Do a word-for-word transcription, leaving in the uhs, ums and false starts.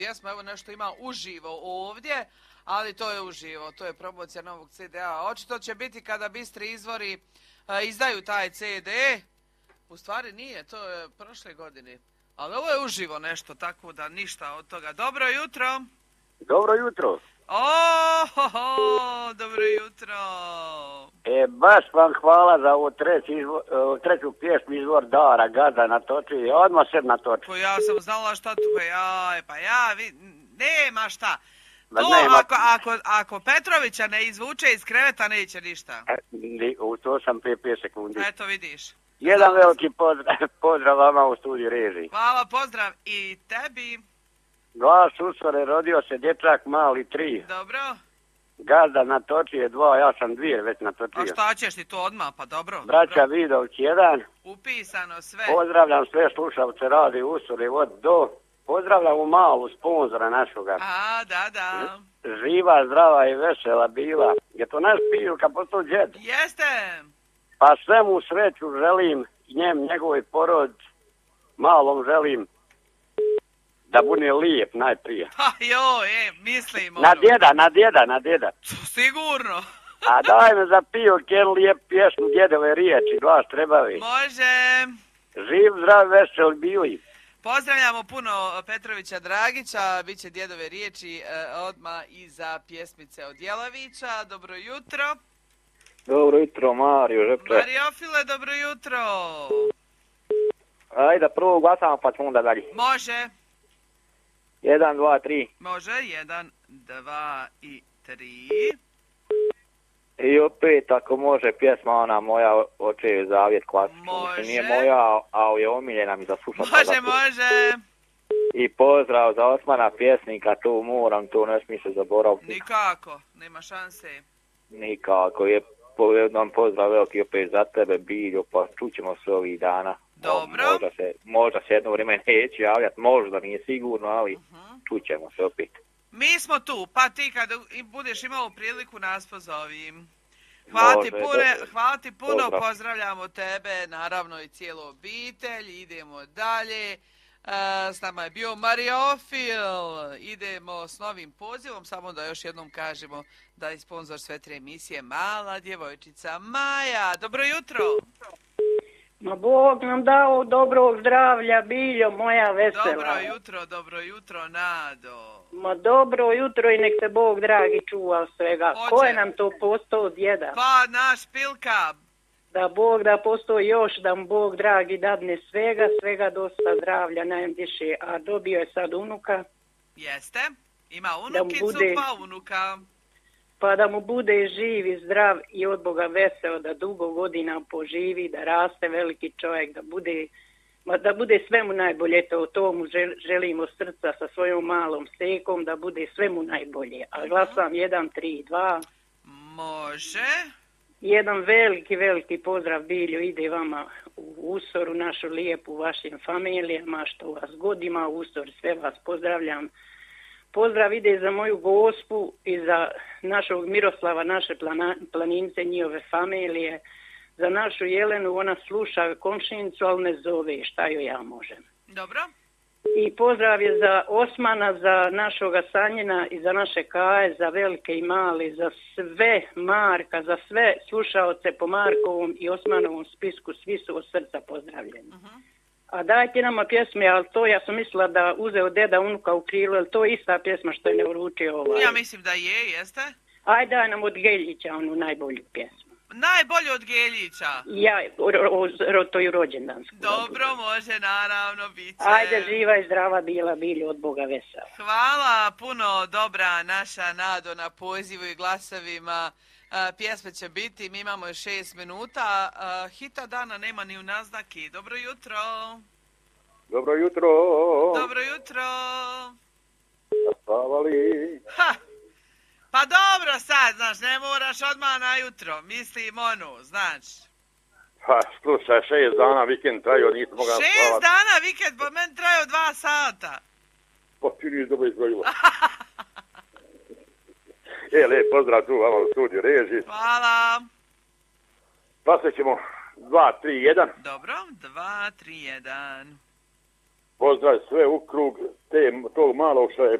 Jesmo, evo nešto ima uživo ovdje, ali to je uživo, to je promocija novog ce de a. Očito će biti kada Bistri izvori a, izdaju taj ce de. U stvari nije, to je prošle godine. Ali ovo je uživo nešto, tako da ništa od toga. Dobro jutro! Dobro jutro! Oh, ho, ho, dobro jutro! E, baš vam hvala za ovo treći izvor, treću pjesmu Izvor Dara, Gada natoči, odmah se natoči. Pa ja sam znala šta tu, pa ja, pa ja, vi, nema šta. To nema... ako, ako, ako Petrovića ne izvuče iz kreveta, neće ništa. E, u to sam prije pet sekundi. Eto vidiš. Jedan Znam. veliki pozdrav, pozdrav vama u studiju režiji. Hvala, pozdrav i tebi. Dva susore, rodio se dječak mali tri. Dobro. Gazda natočio dva, ja sam dvije već natočio. A šta ćeš ti to odmah, pa dobro. Braća dobro. Vidovć jedan. Upisano sve. Pozdravljam sve slušalce radi Usuri od do. Pozdravljam u malu sponzora našoga. A, da, da. Živa, zdrava i vesela bila. Je to naš Pijuka, posto džed. Jeste. Pa sve mu sreću želim, njem, njegovoj porod, malom želim da bude lijep najprije. Ha, jo, e, mislim. Na ono. djeda, na djeda, na djeda. Sigurno. A daj me za Pijuk jedan lijep pjesmu djedove riječi, glas trebavi. Može. Živ, zdrav, vesel bili. Pozdravljamo puno Petrovića Dragića, bit će djedove riječi eh, odmah iza pjesmice od Jelavića. Dobro jutro. Dobro jutro, Mario, žepče. Mariofile, dobro jutro. Ajde, prvo glasamo pa ćemo onda dalje. Može. Jedan, dva, tri. Može, jedan, dva i tri. I opet, ako može, pjesma ona moja Očevi zavjet klasična. Može. Nije moja, ali je omiljena mi za slušat. Može, može. I pozdrav za Osmana pjesnika, tu moram, tu ne smije se zaboraviti. Nikako, nema šanse. Nikako, je po jednom pozdrav veliki opet za tebe, Biljo, pa čućemo se ovih dana. Dobro. Možda se, možda se jedno vrijeme neće javljati, možda nije sigurno, ali Uh-huh. čućemo se opet. Mi smo tu, pa ti kad budeš imao priliku nas pozovim. Hvala ti, Može, pune, dobro. hvala ti puno, Pozdrav. pozdravljamo tebe, naravno i cijelu obitelj, idemo dalje. Uh, s nama je bio Mariofil, idemo s novim pozivom, samo da još jednom kažemo da je sponsor sve tri emisije Mala djevojčica Maja. Dobro jutro! Ma Bog nam dao dobrog zdravlja, Biljo, moja vesela. Dobro jutro, dobro jutro, Nado. Ma dobro jutro i nek te Bog dragi čuva svega. Hoće. Ko je nam to postao djeda? Pa naš Pilka. Da Bog da postoji još, da mu Bog dragi dadne svega, svega dosta zdravlja, najmdiše. A dobio je sad unuka. Jeste, ima Da mu unukicu bude- pa unuka. Pa da mu bude živ i zdrav i od Boga veseo, da dugo godina poživi, da raste veliki čovjek, da bude, ma da bude sve mu najbolje, to, to mu žel, želimo srca sa svojom malom sekom, da bude sve mu najbolje. A glasam jedan, tri, dva. Može. Jedan veliki, veliki pozdrav, Biljo, ide vama u Usoru, našu lijepu, vašim familijama, što vas god ima u Usor, sve vas pozdravljam. Pozdrav ide za moju gospu i za našog Miroslava, naše plana, planince, njihove familije, za našu Jelenu, ona sluša komšinicu, ali ne zove, šta joj ja možem. Dobro. I pozdrav je za Osmana, za našoga Sanjina i za naše Kaje, za velike i male, za sve Marka, za sve slušaoce po Markovom i Osmanovom spisku, svi su od srca pozdravljeni. Uh-huh. A dajte nama pjesme, ali to ja sam mislila da uzeo deda unuka u krilo, ali to je ista pjesma što je ne uručio ovaj. Ja mislim da je, jeste. Ajde daj nam od Geljića onu najbolju pjesmu. Najbolje od Geljića. Ja, o, o, o, to je rođendansku. Dobro, može, naravno, bit će. Ajde, živa i zdrava bila, bili od Boga vesela. Hvala puno, dobra naša Nado na pozivu i glasovima. A, pjesme će biti, mi imamo još šest minuta. A, hita dana nema ni u naznaki. Dobro jutro. Dobro jutro. Dobro jutro. Spavali. Ha! Pa dobro sad, znaš, ne moraš odmah na jutro. Mislim ono, znaš. Ha, slušaj, šest dana vikend trajao, nisam mogao Šest spavati. dana vikend, po meni trajao dva sata. Pa ti nisi dobro izgojila. E, lijep pozdrav tu vama u studiju reži. Hvala. Pa se ćemo dva, tri, jedan. Dobro, dva, tri, jedan. pozdrav sve u krug te, tog malog što je